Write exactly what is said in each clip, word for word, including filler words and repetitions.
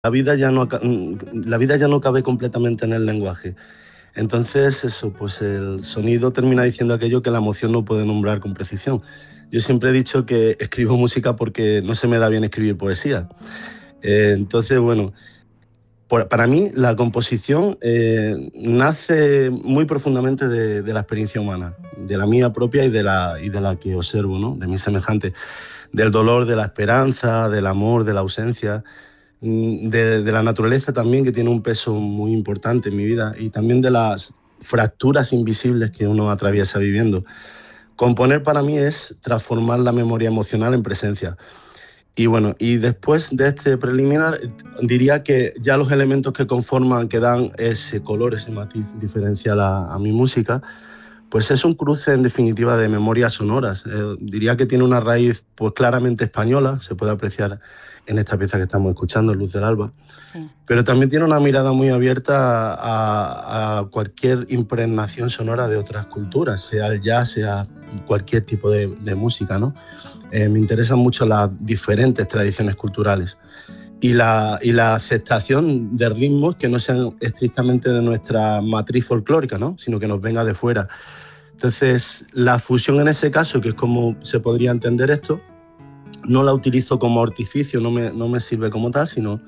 La vida ya no, la vida ya no cabe completamente en el lenguaje. Entonces, eso, pues el sonido termina diciendo aquello que la emoción no puede nombrar con precisión. Yo siempre he dicho que escribo música porque no se me da bien escribir poesía. Eh, entonces, bueno, por, para mí la composición eh, nace muy profundamente de, de la experiencia humana, de la mía propia y de la, y de la que observo, ¿no? De mis semejantes, del dolor, de la esperanza, del amor, de la ausencia. De, de la naturaleza también, que tiene un peso muy importante en mi vida, y también de las fracturas invisibles que uno atraviesa viviendo. Componer para mí es transformar la memoria emocional en presencia. Y bueno, y después de este preliminar, diría que ya los elementos que conforman, que dan ese color, ese matiz diferencial a, a mi música, pues es un cruce en definitiva de memorias sonoras. Eh, diría que tiene una raíz pues claramente española, se puede apreciar en esta pieza que estamos escuchando, Luz del Alba, sí. Pero también tiene una mirada muy abierta a, a cualquier impregnación sonora de otras culturas, sea el jazz, sea cualquier tipo de, de música, ¿no? Eh, me interesan mucho las diferentes tradiciones culturales y la, y la aceptación de ritmos que no sean estrictamente de nuestra matriz folclórica, ¿no? Sino que nos venga de fuera. Entonces, la fusión en ese caso, que es como se podría entender esto, no la utilizo como artificio, no me, no me sirve como tal, sino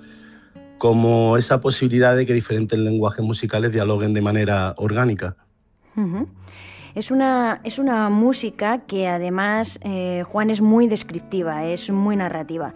como esa posibilidad de que diferentes lenguajes musicales dialoguen de manera orgánica. Uh-huh. Es una, es una música que además, eh, Juan, es muy descriptiva, es muy narrativa.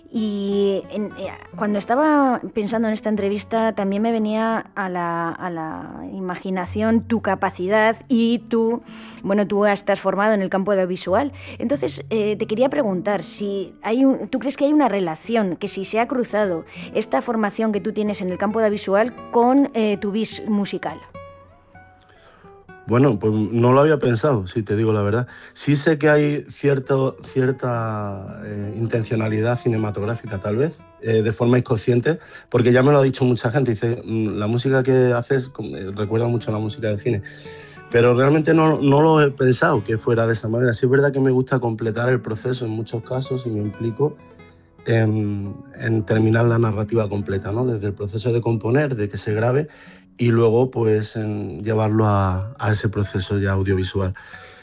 Y en, eh, cuando estaba pensando en esta entrevista también me venía a la, a la imaginación tu capacidad y tú, bueno, tú estás formado en el campo audiovisual. Entonces eh, te quería preguntar si hay un, tú crees que hay una relación, que si se ha cruzado esta formación que tú tienes en el campo audiovisual con eh, tu vis musical. Bueno, pues no lo había pensado, si te digo la verdad. Sí sé que hay cierto, cierta eh, intencionalidad cinematográfica, tal vez, eh, de forma inconsciente, porque ya me lo ha dicho mucha gente. Dice, la música que haces recuerda mucho a la música de cine. Pero realmente no, no lo he pensado que fuera de esa manera. Sí es verdad que me gusta completar el proceso en muchos casos y me implico en, en terminar la narrativa completa, ¿no? Desde el proceso de componer, de que se grabe, y luego pues en llevarlo a, a ese proceso ya audiovisual.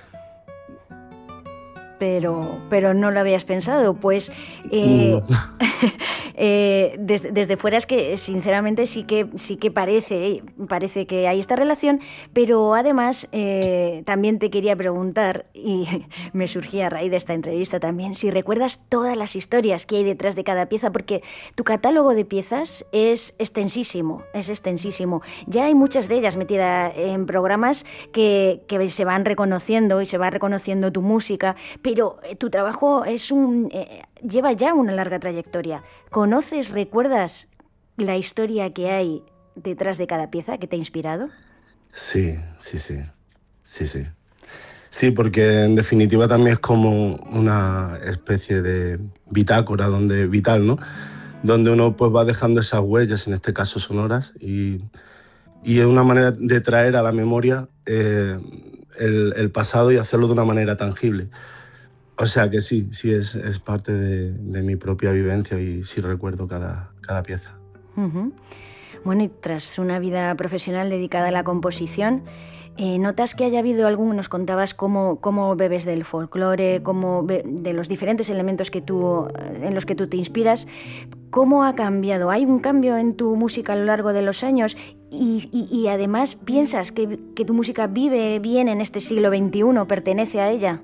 Pero, pero no lo habías pensado, pues eh, no. eh, desde, desde fuera es que sinceramente sí que, sí que parece, parece que hay esta relación, pero además eh, también te quería preguntar, y me surgía a raíz de esta entrevista también, si recuerdas todas las historias que hay detrás de cada pieza, porque tu catálogo de piezas es extensísimo, es extensísimo. Ya hay muchas de ellas metidas en programas que, que se van reconociendo y se va reconociendo tu música, pero tu trabajo es un, eh, lleva ya una larga trayectoria. ¿Conoces, recuerdas la historia que hay detrás de cada pieza que te ha inspirado? Sí, sí, sí, sí, sí. Sí, porque en definitiva también es como una especie de bitácora donde, vital, ¿no? Donde uno pues va dejando esas huellas, en este caso sonoras, y, y es una manera de traer a la memoria eh, el, el pasado y hacerlo de una manera tangible. O sea que sí, sí es, es parte de, de mi propia vivencia y sí recuerdo cada, cada pieza. Uh-huh. Bueno, y tras una vida profesional dedicada a la composición, eh, ¿notas que haya habido algún, nos contabas cómo, cómo bebes del folclore, cómo be, de los diferentes elementos que tú, en los que tú te inspiras? ¿Cómo ha cambiado? ¿Hay un cambio en tu música a lo largo de los años? Y, y, y además, ¿piensas que, que tu música vive bien en este siglo veintiuno, pertenece a ella?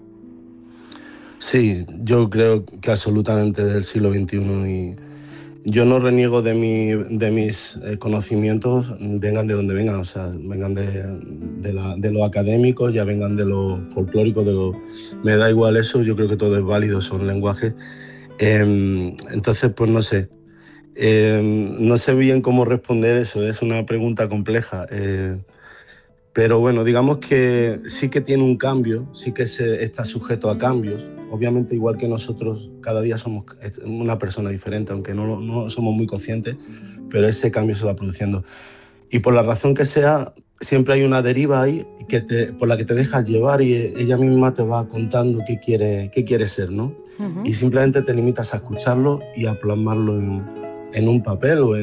Sí, yo creo que absolutamente del siglo veintiuno, y yo no reniego de, mi, de mis conocimientos, vengan de donde vengan, o sea, vengan de, de, la, de lo académico, ya vengan de lo folclórico, de lo, me da igual eso, yo creo que todo es válido, son lenguajes. Eh, entonces, pues no sé, eh, no sé bien cómo responder eso, es una pregunta compleja. Eh, Pero bueno, digamos que sí que tiene un cambio, sí que se está sujeto a cambios. Obviamente, igual que nosotros, cada día somos una persona diferente, aunque no, no somos muy conscientes, pero ese cambio se va produciendo. Y por la razón que sea, siempre hay una deriva ahí que te, por la que te dejas llevar y ella misma te va contando qué quiere, qué quiere ser, ¿no? Uh-huh. Y simplemente te limitas a escucharlo y a plasmarlo en, en un papel o